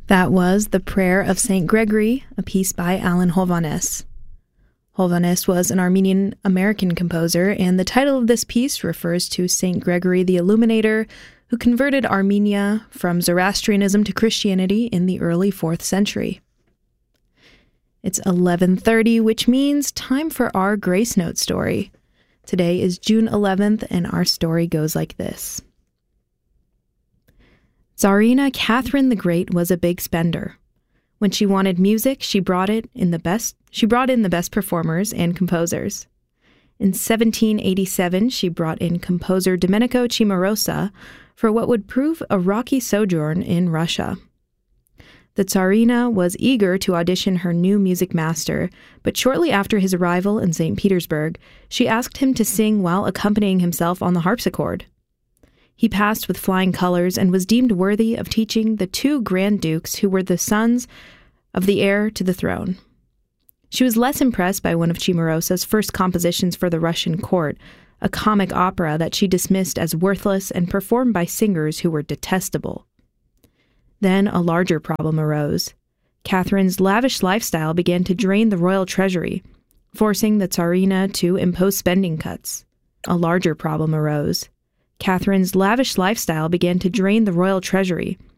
That was The Prayer of St. Gregory, a piece by Alan Hovhannes. Hovhannes was an Armenian-American composer, and the title of this piece refers to St. Gregory the Illuminator, who converted Armenia from Zoroastrianism to Christianity in the early 4th century. It's 11:30, which means time for our Grace Note story. Today is June 11th, and our story goes like this. Tsarina Catherine the Great was a big spender. When she wanted music, she brought in the best performers and composers. In 1787, she brought in composer Domenico Cimarosa for what would prove a rocky sojourn in Russia. The Tsarina was eager to audition her new music master, but shortly after his arrival in St. Petersburg, she asked him to sing while accompanying himself on the harpsichord. He passed with flying colors and was deemed worthy of teaching the 2 Grand Dukes who were the sons of the heir to the throne. She was less impressed by one of Cimarosa's first compositions for the Russian court, a comic opera that she dismissed as worthless and performed by singers who were detestable. Then a larger problem arose. Catherine's lavish lifestyle began to drain the royal treasury, forcing the Tsarina to impose spending cuts. A larger problem arose. Catherine's lavish lifestyle began to drain the royal treasury,